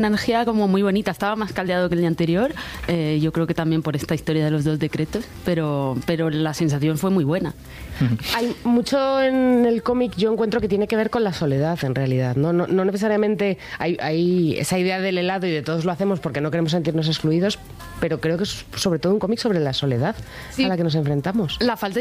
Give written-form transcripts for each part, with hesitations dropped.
una energía como muy bonita, estaba más caldeado que el día anterior, yo creo que también por esta historia de los 2 decretos, pero la sensación fue muy buena. Hay mucho en el cómic, yo encuentro que tiene que ver con la soledad, en realidad. No necesariamente hay esa idea del helado y de todos lo hacemos porque no queremos sentirnos excluidos, pero creo que es sobre todo un cómic sobre la soledad a la que nos enfrentamos. La falta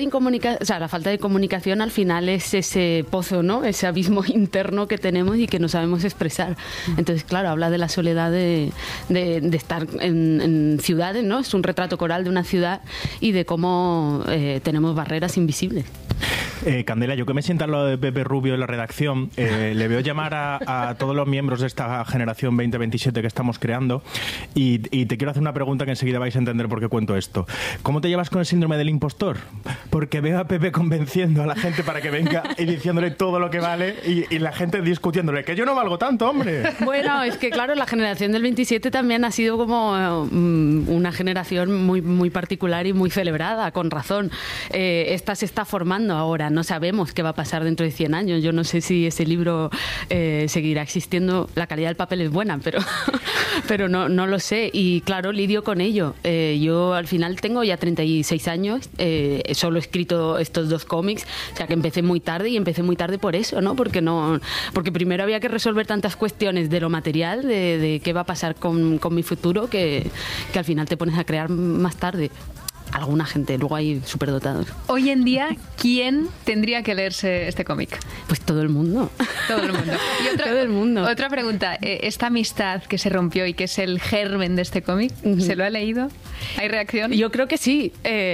de comunicación al final es ese pozo, ¿no? Ese abismo interno que tenemos y que no sabemos expresar. Entonces, claro, habla de la soledad de estar en ciudades, ¿no? Es un retrato coral de una ciudad y de cómo tenemos barreras invisibles. Candela, yo que me siento al lado de Pepe Rubio en la redacción, le veo llamar a todos los miembros de esta generación 2027 que estamos creando y te quiero hacer una pregunta que enseguida vais a entender por qué cuento esto. ¿Cómo te llevas con el síndrome del impostor? Porque veo a Pepe convenciendo a la gente para que venga y diciéndole todo lo que vale y la gente discutiéndole que yo no valgo tanto, hombre. Bueno, es que claro, la generación del 27 también ha sido como una generación muy, muy particular y muy celebrada, con razón. Esta se está formando ahora, no sabemos qué va a pasar dentro de 100 años. Yo no sé si ese libro seguirá existiendo. La calidad del papel es buena, pero no lo sé. Y claro, lidio con ello. Yo al final tengo ya 36 años, solo he escrito estos 2 cómics, o sea que empecé muy tarde y empecé muy tarde por eso, ¿no? Porque primero había que resolver tantas cuestiones de lo material, de qué va a pasar con mi futuro, que al final te pones a crear más tarde. Alguna gente, luego hay superdotados. Hoy en día, ¿quién tendría que leerse este cómic? Pues todo el mundo. Todo el mundo. Y todo el mundo. Otra pregunta, esta amistad que se rompió y que es el germen de este cómic, ¿se lo ha leído? ¿Hay reacción? Yo creo que sí.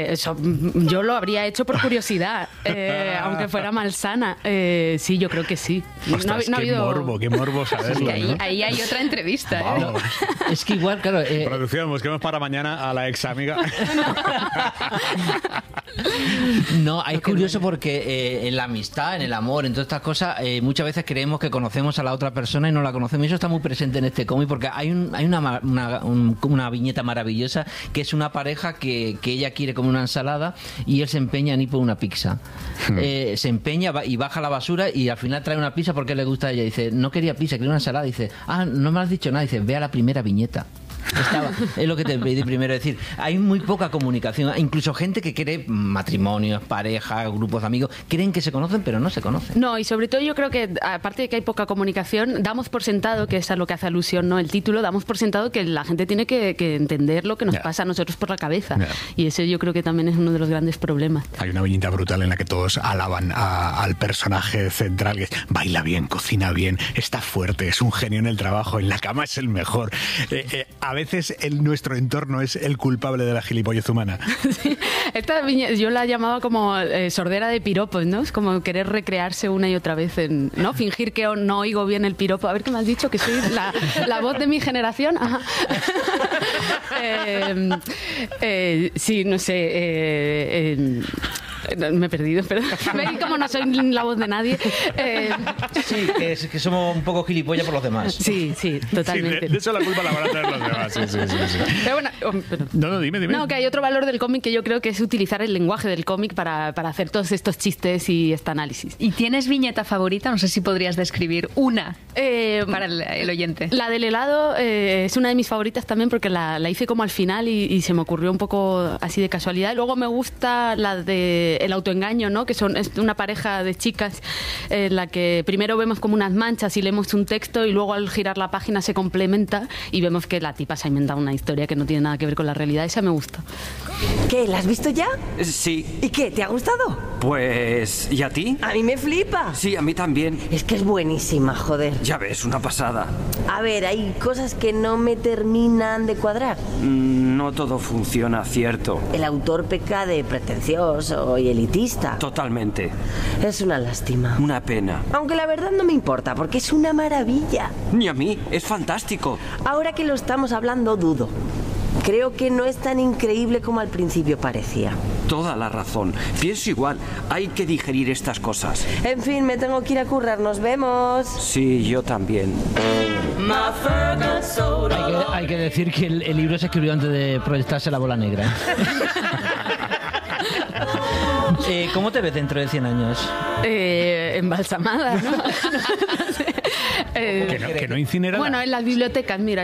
Yo lo habría hecho por curiosidad, aunque fuera malsana. Sí, yo creo que sí. Ostras, qué morbo saberlo, sí, ¿no? ahí hay otra entrevista. No, es que igual, claro... Producción, busquemos para mañana a la ex amiga. No, es curioso porque en la amistad, en el amor, en todas estas cosas, muchas veces creemos que conocemos a la otra persona y no la conocemos. Y eso está muy presente en este cómic porque hay una viñeta maravillosa que es una pareja que ella quiere comer una ensalada y él se empeña en ir por una pizza. Se empeña y baja la basura y al final trae una pizza porque le gusta a ella. Dice, no quería pizza, quería una ensalada. Dice, no me has dicho nada. Dice, ve a la primera viñeta. Es lo que te pedí primero decir. Hay muy poca comunicación. Incluso gente que quiere matrimonios, parejas, grupos de amigos, creen que se conocen, pero no se conocen. No, y sobre todo yo creo que, aparte de que hay poca comunicación, damos por sentado, que es a lo que hace alusión, ¿no? El título, damos por sentado que la gente tiene que entender lo que nos pasa a nosotros por la cabeza. Y ese yo creo que también es uno de los grandes problemas. Hay una viñeta brutal en la que todos alaban al personaje central, que baila bien, cocina bien, está fuerte, es un genio en el trabajo, en la cama es el mejor. A veces nuestro entorno es el culpable de la gilipollez humana. Sí, esta viñeta yo la llamaba como sordera de piropos, ¿no? Es como querer recrearse una y otra vez, ¿no? Fingir que no oigo bien el piropo. A ver, ¿qué me has dicho? Que soy la voz de mi generación. Ajá. Sí, no sé... me he perdido, pero como no soy la voz de nadie. Sí, que somos un poco gilipollas por los demás. Sí, totalmente. Sí, de eso la culpa la van a tener los demás. Sí. Pero bueno, no, dime. No, que hay otro valor del cómic que yo creo que es utilizar el lenguaje del cómic para hacer todos estos chistes y este análisis. ¿Y tienes viñeta favorita? No sé si podrías describir una para el oyente. La del helado es una de mis favoritas también porque la hice como al final y se me ocurrió un poco así de casualidad. Luego me gusta la de el autoengaño, ¿no? Que es una pareja de chicas en la que primero vemos como unas manchas y leemos un texto y luego al girar la página se complementa y vemos que la tipa se ha inventado una historia que no tiene nada que ver con la realidad. Esa me gusta. ¿Qué? ¿La has visto ya? Sí. ¿Y qué? ¿Te ha gustado? Pues... ¿y a ti? A mí me flipa. Sí, a mí también. Es que es buenísima, joder. Ya ves, una pasada. A ver, hay cosas que no me terminan de cuadrar. No todo funciona, cierto. El autor peca de pretencioso y elitista. Totalmente. Es una lástima. Una pena. Aunque la verdad no me importa, porque es una maravilla. Ni a mí, es fantástico. Ahora que lo estamos hablando, dudo. Creo que no es tan increíble como al principio parecía. Toda la razón. Pienso igual. Hay que digerir estas cosas. En fin, me tengo que ir a currar. Nos vemos. Sí, yo también. Hay que decir que el libro se escribió antes de proyectarse La Bola Negra. ¿Cómo te ves dentro de 100 años? Embalsamada, ¿no? Que no incinera. Bueno, en las bibliotecas, mira,